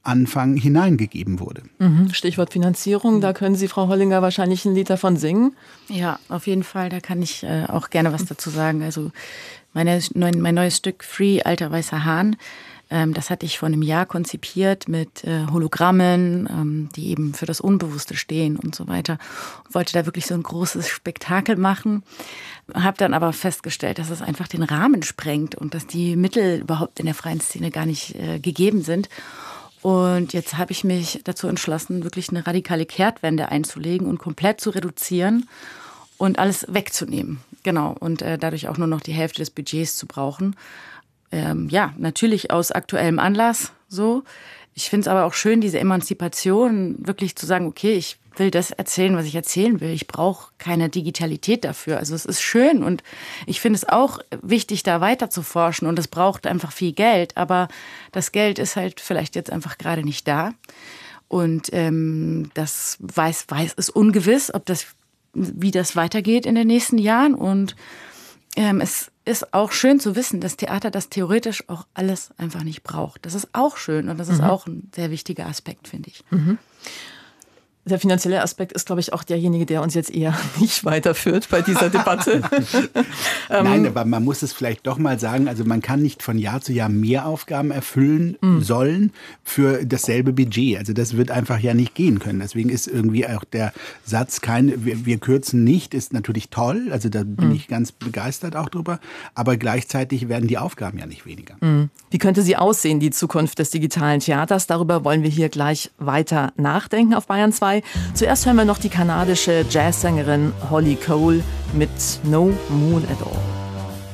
Anfang hineingegeben wurde. Stichwort Finanzierung, da können Sie, Frau Hollinger, wahrscheinlich ein Lied davon singen. Ja, auf jeden Fall, da kann ich auch gerne was dazu sagen. Also mein neues Stück Free, Alter weißer Hahn, das hatte ich vor einem Jahr konzipiert mit Hologrammen, die eben für das Unbewusste stehen und so weiter. Wollte da wirklich so ein großes Spektakel machen. Habe dann aber festgestellt, dass es einfach den Rahmen sprengt und dass die Mittel überhaupt in der freien Szene gar nicht gegeben sind. Und jetzt habe ich mich dazu entschlossen, wirklich eine radikale Kehrtwende einzulegen und komplett zu reduzieren und alles wegzunehmen. Genau. Und dadurch auch nur noch die Hälfte des Budgets zu brauchen. Ja, natürlich aus aktuellem Anlass so. Ich finde es aber auch schön, diese Emanzipation, wirklich zu sagen, okay, ich will das erzählen, was ich erzählen will. Ich brauche keine Digitalität dafür. Also es ist schön und ich finde es auch wichtig, da weiter zu forschen und es braucht einfach viel Geld. Aber das Geld ist halt vielleicht jetzt einfach gerade nicht da. Und das ist ungewiss, wie das weitergeht in den nächsten Jahren. Und es ist auch schön zu wissen, dass Theater das theoretisch auch alles einfach nicht braucht. Das ist auch schön und das ist auch ein sehr wichtiger Aspekt, finde ich. Der finanzielle Aspekt ist, glaube ich, auch derjenige, der uns jetzt eher nicht weiterführt bei dieser Debatte. Nein, aber man muss es vielleicht doch mal sagen, also man kann nicht von Jahr zu Jahr mehr Aufgaben erfüllen sollen für dasselbe Budget. Also das wird einfach ja nicht gehen können. Deswegen ist irgendwie auch der Satz, wir kürzen nicht, ist natürlich toll. Also da bin ich ganz begeistert auch drüber. Aber gleichzeitig werden die Aufgaben ja nicht weniger. Wie könnte sie aussehen, die Zukunft des digitalen Theaters? Darüber wollen wir hier gleich weiter nachdenken auf Bayern 2. Zuerst hören wir noch die kanadische Jazzsängerin Holly Cole mit No Moon at All.